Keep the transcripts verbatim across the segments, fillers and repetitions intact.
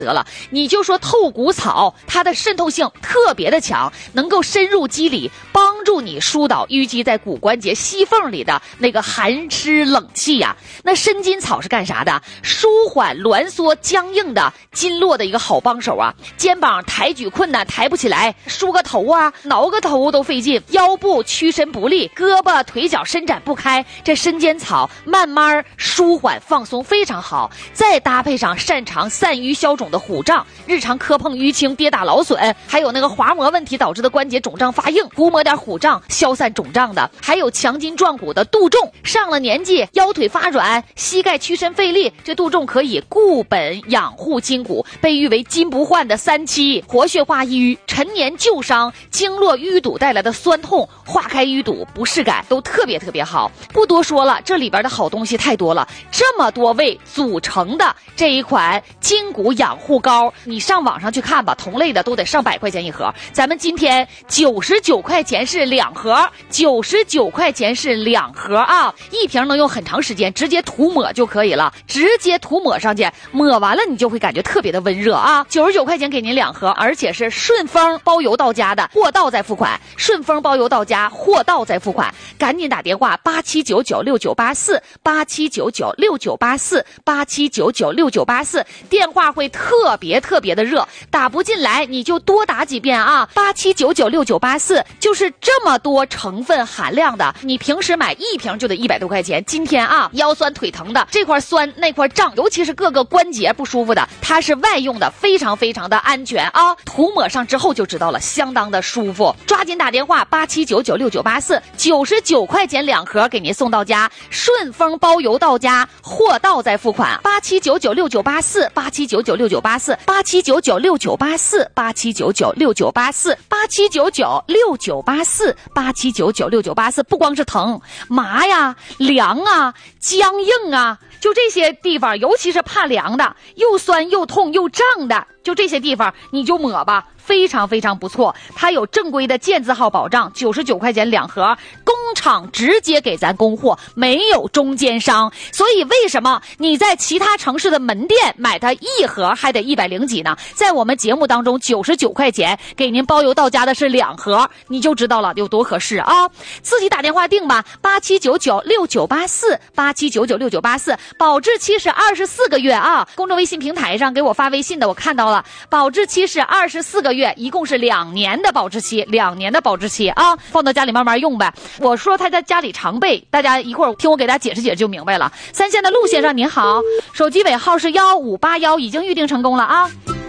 得了，你就说透骨草，它的渗透性特别的强，能够深入肌理，帮助你疏导淤积在骨关节隙缝里的那个寒湿冷气呀、啊。那参筋草是干啥的？舒缓挛缩僵硬的筋络的一个好帮手啊。肩膀抬举困难抬不起来，梳个头啊，挠个头都费劲，腰部屈伸不利，胳膊腿脚伸展不开，这参间草慢慢舒缓放松非常好。再搭配上擅长散瘀消肿的虎杖，日常磕碰淤青跌打劳损，还有那个滑膜问题导致的关节肿胀发硬，涂抹点虎杖消散肿胀的，还有强筋壮骨的杜仲，上了年纪腰腿发软，膝盖屈伸费力，这杜仲可以固本养护筋骨，被誉为筋不换的三七，活血化瘀，陈年旧伤经络淤堵带来的酸痛，化开淤堵不适感都特别特别好。不多说了，这里边的好东西太多了，这么多味组成的这一款筋骨养护膏，你上网上去看吧，同类的都得上百块钱一盒，咱们今天九十九块钱是两盒，九十九块钱是两盒啊，一瓶能用很长时间，直接涂抹就可以了，直接涂抹上去，抹完了你就会感觉特别的温热啊。九十九块钱给您两盒，而且是顺丰包邮到家的，货到再付款，顺丰包邮到家，货到再付款，赶紧打电话八七九九六九八四八七九九六九八四八七九九六九八四，电话会特别特别的热，打不进来你就多打几遍啊，八七九九六九八四，就是这么多成分含量的，你平时买一瓶就得一百多块钱，今天啊腰酸腿疼的，这块酸那块胀，尤其是各个关节不舒服的，它是外用的，非常非常的安全啊，涂抹上之后就知道了，相当的舒服，抓紧打电话八七九九六九八四，九十九块钱两盒给您送到家，顺丰包邮到家，货到再付款，八七九九六九八四八七九九六九八四八七九九六九八四八七九九六九八四八七九九六九八四八七九九六九八四，不光是疼麻呀凉啊僵硬啊，就这些地方，尤其是怕凉的，又酸又痛又胀的，就这些地方你就抹吧，非常非常不错。它有正规的健字号保障，九十九块钱两盒，工厂直接给咱供货，没有中间商。所以为什么你在其他城市的门店买它一盒还得一百零几呢？在我们节目当中九十九块钱给您包邮到家的是两盒，你就知道了有多合适啊！自己打电话订吧，八七九九六九八四八七九九六九八四，保质期是二十四个月啊！公众微信平台上给我发微信的我看到了，保质期是二十四个月，一共是两年的保质期，两年的保质期啊，放到家里慢慢用呗。我说他在家里常备，大家一会儿听我给大家解释解释就明白了。三线的陆先生您好，手机尾号是幺五八幺，已经预定成功了啊。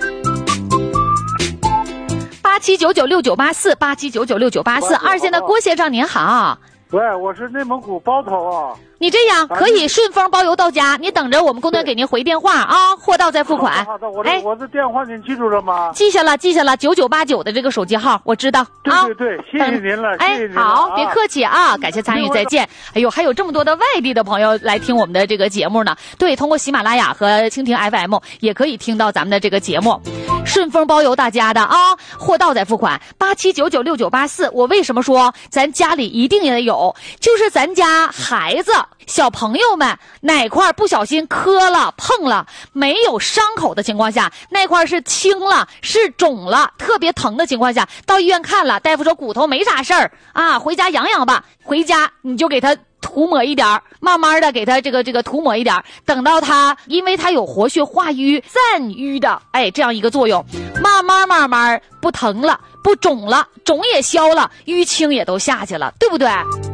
八七九九六九八四八七九九六九八四，二线的郭先生您好。 喂，我是内蒙古包头啊。 你这样可以顺丰包邮到家，你等着我们工作人员给您回电话啊，货到再付款。 好的，好的，我的、哎、我的电话您记住了吗？ 记下了，记下了，九九八九的这个手机号我知道。 对对对，啊、谢谢您了， 哎， 谢谢您了。 好，别客气啊，感谢参与，再见。哎呦，还有这么多的外地的朋友来听我们的这个节目呢。对，通过喜马拉雅和蜻蜓 F M 也可以听到咱们的这个节目。顺丰包邮大家的啊，货到再付款，八七九九六九八四。我为什么说咱家里一定也有？就是咱家孩子。小朋友们哪块不小心磕了碰了，没有伤口的情况下，那块是青了是肿了特别疼的情况下，到医院看了，大夫说骨头没啥事儿啊，回家养养吧，回家你就给他涂抹一点，慢慢的给他这个这个涂抹一点，等到他因为他有活血化瘀散瘀的哎这样一个作用，慢慢慢慢不疼了不肿了，肿也消了，淤青也都下去了，对不对？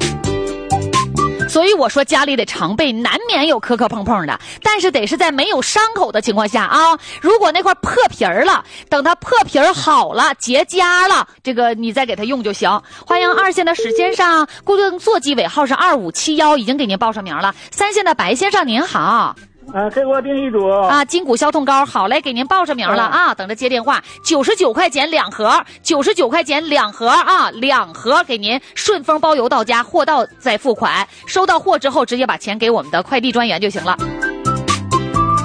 所以我说家里得常备，难免有磕磕碰碰的，但是得是在没有伤口的情况下啊。如果那块破皮儿了，等它破皮儿好了结痂了，这个你再给它用就行。欢迎二线的史先生，固定座机尾号是二五七幺，已经给您报上名了。三线的白先生您好。 啊，给我订一组啊，筋骨消痛膏，好嘞，给您报上名了啊，等着接电话。九十九块钱两盒，九十九块钱两盒啊，两盒给您顺丰包邮到家，货到再付款。收到货之后，直接把钱给我们的快递专员就行了。日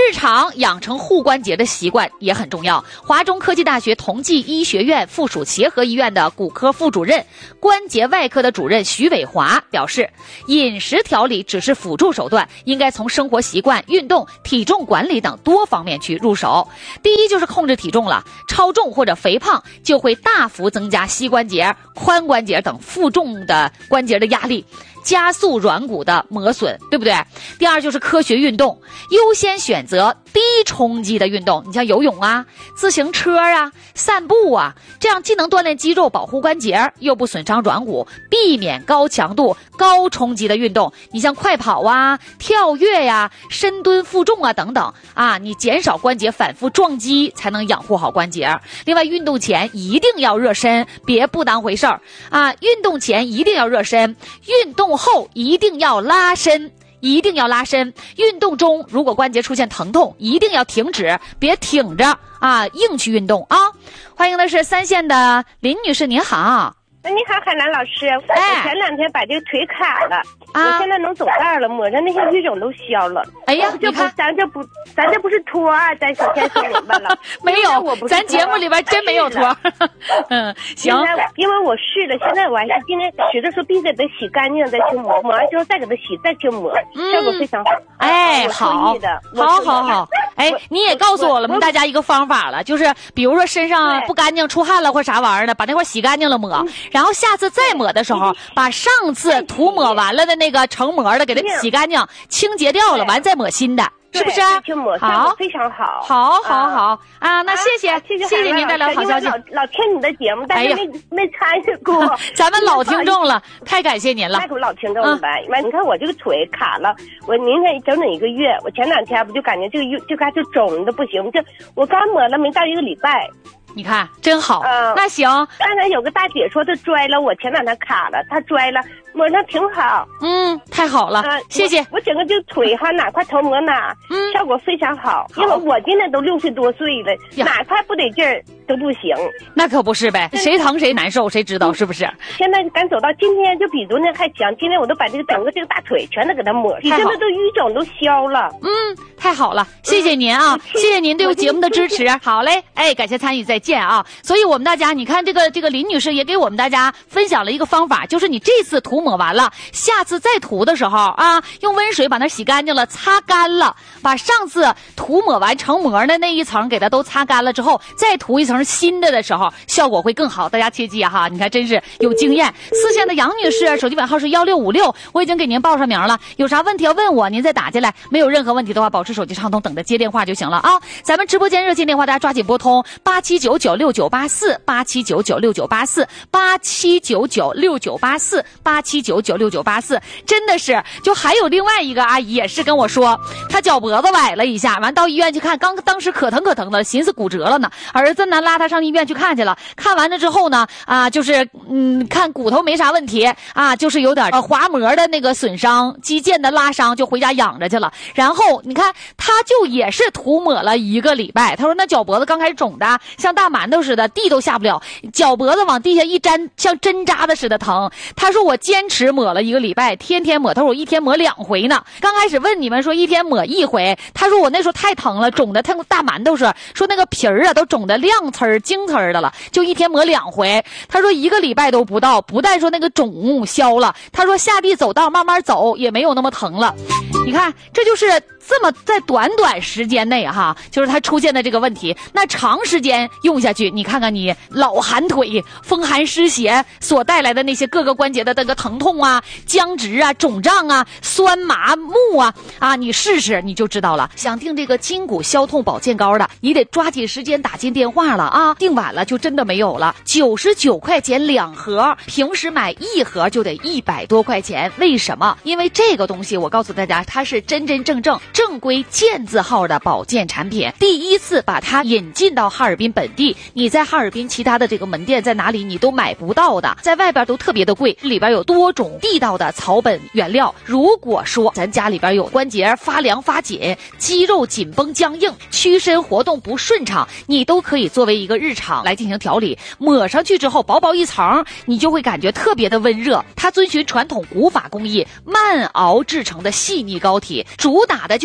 日常养成护关节的习惯也很重要。华中科技大学同济医学院附属协和医院的骨科副主任、关节外科的主任徐伟华表示，饮食调理只是辅助手段，应该从生活习惯、运动、体重管理等多方面去入手。第一就是控制体重了，超重或者肥胖就会大幅增加膝关节、髋关节等负重的关节的压力，加速软骨的磨损，对不对？第二就是科学运动，优先选择低冲击的运动，你像游泳啊、自行车啊、散步啊，这样既能锻炼肌肉、保护关节，又不损伤软骨，避免高强度、高冲击的运动。你像快跑啊、跳跃呀、深蹲负重啊等等啊，你减少关节反复撞击，才能养护好关节。另外，运动前一定要热身，别不当回事儿啊！运动前一定要热身，运动后一定要拉伸。一定要拉伸，运动中如果关节出现疼痛，一定要停止，别挺着啊，硬去运动啊！欢迎的是三线的林女士，您好。 你好，海兰老师， 哎、 我前两天把这个腿卡了， 啊、 我现在能走道了，抹上那些淤肿都消了。 哎呀， 这不，咱这不，咱这不是托啊，咱首先说明白了。 没有，咱节目里边真没有托。嗯，行。 因为我试了，现在我还是今天洗的时候必须给它洗干净再去抹，抹完之后再给它洗再去抹，嗯、效果非常好。 哎，好，好好好。哎，你也告诉我了，我们大家一个方法了，就是比如说身上不干净、出汗了或啥玩意儿的，把那块洗干净了抹。嗯，然后下次再抹的时候，把上次涂抹完了的那个成膜的给它洗干净、清洁掉了，完再抹新的，是不是？ 好，非常好， 好，好，好啊！那谢谢，谢谢您带来好消息。 老老听你的节目，但是没没参与过， 咱们老听众了，太感谢您了。 那可老听众了呗。完，你看我这个腿卡了，我明天整整一个月，我前两天不就感觉这个月就开始肿的不行，就我刚抹了没到一个礼拜。 你看真好， 嗯， 那行。 刚才有个大姐说她摔了，我前两天卡了，她摔了，抹上挺好。 嗯，太好了， 嗯、 谢谢。 我, 我整个这腿哈哪块头抹哪，嗯，效果非常好。好，因为我今年都六十多岁了，哪块不得劲儿都不行。 那可不是呗，谁疼谁难受，谁知道是不是？ 现在敢走到今天就比昨天还强，今天我都把这个整个这个大腿全都给它抹，你现在都淤肿都消了。 嗯，太好了，谢谢您啊，嗯、谢谢您对节目的支持。好嘞，哎，感谢参与，再见啊！所以我们大家，你看这个这个林女士也给我们大家分享了一个方法，就是你这次涂抹完了，下次再涂的时候啊，用温水把它洗干净了，擦干了，把上次涂抹完成膜的那一层给它都擦干了之后，再涂一层新的的时候，效果会更好。大家切记哈，你看真是有经验。四线的杨女士，手机尾号是幺六五六，我已经给您报上名了，有啥问题要问我，您再打进来。没有任何问题的话，保持手机畅通，等着接电话就行了啊。咱们直播间热线电话大家抓紧拨通八七九九六九八四八七九九六九八四八七九九六九八四八七九九六九八四。真的是，就还有另外一个阿姨也是跟我说，她脚脖子崴了一下，完到医院去看，刚当时可疼可疼的，寻思骨折了呢。儿子呢拉她上医院去看去了，看完了之后呢，啊，就是嗯，看骨头没啥问题啊，就是有点呃滑膜的那个损伤、肌腱的拉伤，就回家养着去了。然后你看，她就也是涂抹了一个礼拜，她说那脚脖子刚开始肿的像大馒头似的，地都下不了，脚脖子往地下一粘，像针扎的似的疼。她说我坚持抹了一个礼拜，天天抹，她说我一天抹两回呢。刚开始问你们说一天抹一回，她说我那时候太疼了，肿的像大馒头似的，说那个皮儿啊都肿的亮刺儿、晶刺儿的了，就一天抹两回。她说一个礼拜都不到，不但说那个肿消了，她说下地走道慢慢走也没有那么疼了。你看，这就是这么在短短时间内哈，就是它出现的这个问题。那长时间用下去，你看看你老寒腿、风寒湿邪所带来的那些各个关节的那个疼痛啊、僵直啊、肿胀啊、酸麻木啊啊，你试试你就知道了。想订这个筋骨消痛保健膏的，你得抓紧时间打进电话了啊！订晚了就真的没有了。九十九块钱两盒，平时买一盒就得一百多块钱。为什么？因为这个东西我告诉大家，它是真真正正正规健字号的保健产品，第一次把它引进到哈尔滨本地，你在哈尔滨其他的这个门店在哪里你都买不到的，在外边都特别的贵，里边有多种地道的草本原料。如果说咱家里边有关节发凉发紧、肌肉紧绷僵硬、屈伸活动不顺畅，你都可以作为一个日常来进行调理。抹上去之后薄薄一层，你就会感觉特别的温热。它遵循传统古法工艺慢熬制成的细腻膏体，主打的就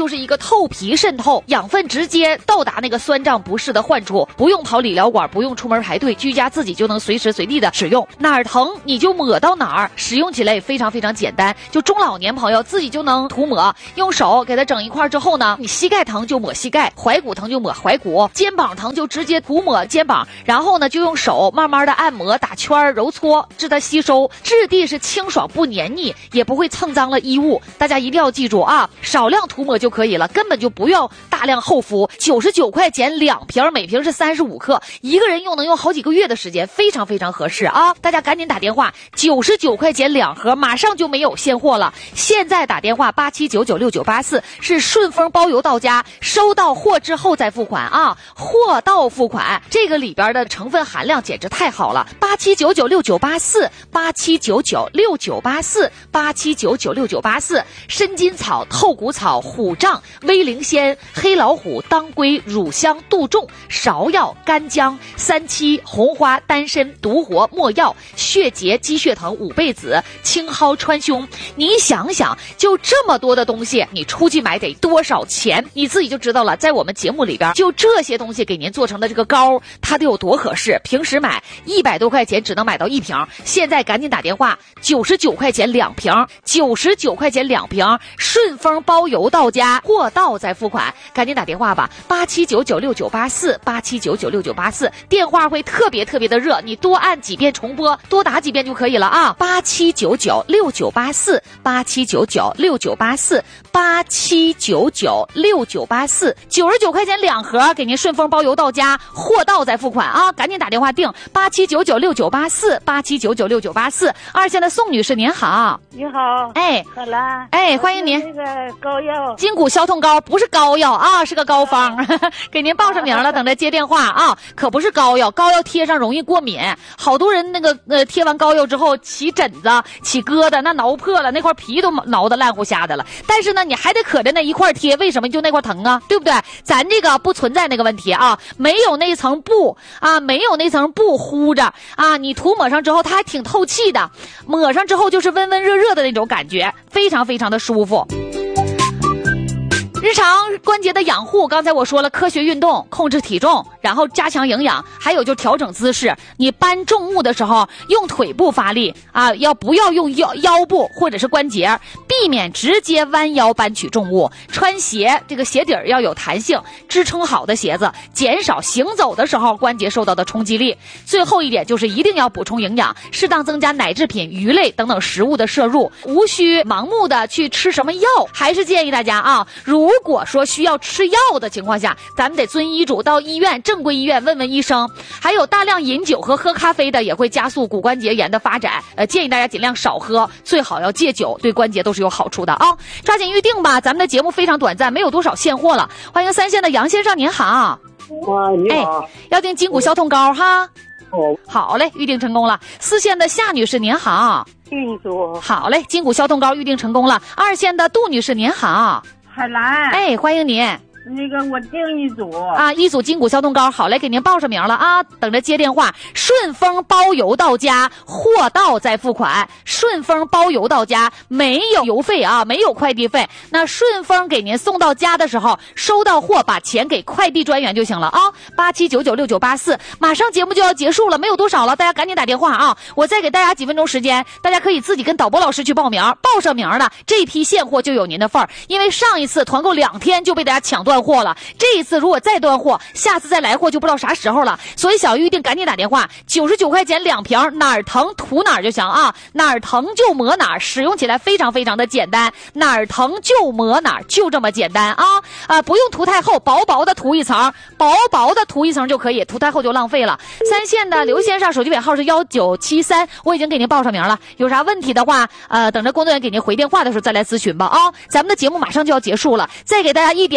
就是一个透皮渗透，养分直接到达那个酸胀不适的患处，不用跑理疗馆，不用出门排队，居家自己就能随时随地的使用，哪儿疼你就抹到哪儿，使用起来也非常非常简单，就中老年朋友自己就能涂抹，用手给它整一块之后呢，你膝盖疼就抹膝盖，踝骨疼就抹踝骨，肩膀疼就直接涂抹肩膀，然后呢就用手慢慢的按摩打圈揉搓，使它吸收，质地是清爽不黏腻，也不会蹭脏了衣物。大家一定要记住啊，少量涂抹就可以了，根本就不要大量厚敷。九十九块钱两瓶，每瓶是三十五克，一个人用能用好几个月的时间，非常非常合适啊！大家赶紧打电话，九十九块钱两盒，马上就没有现货了。现在打电话八七九九六九八四，是顺丰包邮到家，收到货之后再付款啊！货到付款，这个里边的成分含量简直太好了。八七九九六九八四，八七九九六九八四，八七九九六九八四，参金草、透骨草、虎杖、威灵仙、黑老虎、当归、乳香、杜仲、芍药、干姜、三七、红花、丹参、独活、没药、血结、鸡血藤、五倍子、青蒿、川芎。你想想，就这么多的东西，你出去买得多少钱？你自己就知道了。在我们节目里边，就这些东西给您做成的这个膏，它得有多合适？平时买一百多块钱只能买到一瓶，现在赶紧打电话，九十九块钱两瓶，九十九块钱两瓶，顺丰包邮到家，货到再付款，赶紧打电话吧，八七九九六九八四，八七九九六九八四，电话会特别特别的热，你多按几遍重播，多打几遍就可以了啊，八七九九六九八四，八七九九六九八四，八七九九六九八四，九十九块钱两盒，给您顺丰包邮到家，货到再付款啊，赶紧打电话订八七九九六九八四，八七九九六九八四。二线的宋女士您好。 你好， 哎， 好啦， 哎，欢迎您。 那个膏药， 筋骨消痛膏不是膏药啊，是个膏方，给您报上名了，等着接电话啊。可不是膏药，膏药贴上容易过敏，好多人那个呃贴完膏药之后起疹子、起疙瘩，那挠破了，那块皮都挠得烂乎瞎的了。但是呢，你还得可着那一块贴，为什么就那块疼啊？对不对？咱这个不存在那个问题啊，没有那层布啊，没有那层布糊着啊，你涂抹上之后它还挺透气的，抹上之后就是温温热热的那种感觉，非常非常的舒服。日常关节的养护，刚才我说了，科学运动，控制体重，然后加强营养，还有就调整姿势。你搬重物的时候，用腿部发力啊，要不要用腰腰部或者是关节，避免直接弯腰搬取重物。穿鞋，这个鞋底儿要有弹性，支撑好的鞋子，减少行走的时候关节受到的冲击力。最后一点就是一定要补充营养，适当增加奶制品、鱼类等等食物的摄入，无需盲目的去吃什么药。还是建议大家啊，如如果说需要吃药的情况下，咱们得遵医嘱，到医院正规医院问问医生。还有大量饮酒和喝咖啡的也会加速骨关节炎的发展，呃，建议大家尽量少喝，最好要戒酒，对关节都是有好处的啊！抓紧预定吧，咱们的节目非常短暂，没有多少现货了。欢迎三线的杨先生，您好。 啊，你好。 哎，要订筋骨消痛膏哈。 哦， 好嘞，预定成功了。四线的夏女士您好。 运作好嘞，筋骨消痛膏预定成功了。二线的杜女士您好。 海兰， 哎，欢迎您。 那个我订一组啊，一组筋骨消痛膏，好嘞，给您报上名了啊，等着接电话。顺丰包邮到家，货到再付款。顺丰包邮到家，没有邮费啊，没有快递费。那顺丰给您送到家的时候，收到货把钱给快递专员就行了啊。八七九九六九八四，马上节目就要结束了，没有多少了，大家赶紧打电话啊！我再给大家几分钟时间，大家可以自己跟导播老师去报名，报上名了，这批现货就有您的份儿。因为上一次团购两天就被大家抢断货了，这一次如果再断货，下次再来货就不知道啥时候了。所以小预定赶紧打电话，九十九块钱两瓶，哪儿疼涂哪儿就行啊，哪儿疼就抹哪儿，使用起来非常非常的简单，哪儿疼就抹哪儿，就这么简单啊啊！不用涂太厚，薄薄的涂一层，薄薄的涂一层就可以，涂太厚就浪费了。三线的刘先生，手机尾号是幺九七三，我已经给您报上名了，有啥问题的话，呃，等着工作人员给您回电话的时候再来咨询吧啊！咱们的节目马上就要结束了，再给大家一点点时间。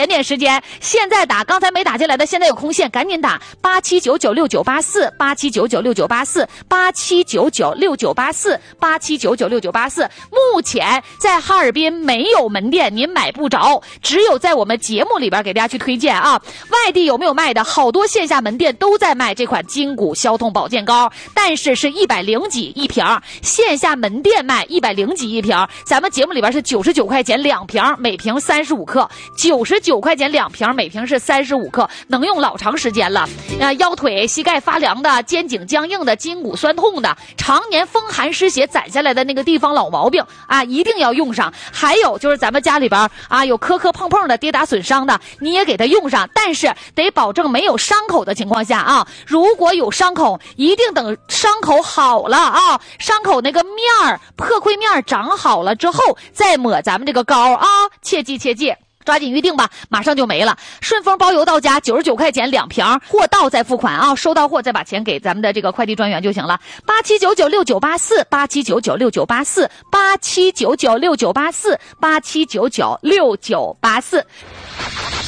间，现在打，刚才没打进来的，现在有空线，赶紧打八七九九六九八四八七九九六九八四八七九九六九八四八七九九六九八四。目前在哈尔滨没有门店，您买不着，只有在我们节目里边给大家去推荐啊。外地有没有卖的？好多线下门店都在卖这款筋骨消痛保健膏，但是是一百零几一瓶，线下门店卖一百零几一瓶，咱们节目里边是九十九块钱两瓶，每瓶三十五克，九十九块钱两瓶，每瓶是三十五克，能用老长时间了。啊，腰腿、膝盖发凉的、肩颈僵硬的、筋骨酸痛的、常年风寒湿邪攒下来的那个地方老毛病啊，一定要用上。还有就是咱们家里边啊有磕磕碰碰的、跌打损伤的，你也给它用上，但是得保证没有伤口的情况下啊，如果有伤口，一定等伤口好了啊，伤口那个面儿破溃面长好了之后再抹咱们这个膏啊，切记切记。抓紧预定吧，马上就没了。顺丰包邮到家，九十九块钱两瓶，货到再付款啊，收到货再把钱给咱们的这个快递专员就行了。八七九九六九八四，八七九九六九八四，八七九九六九八四，八七九九六九八四。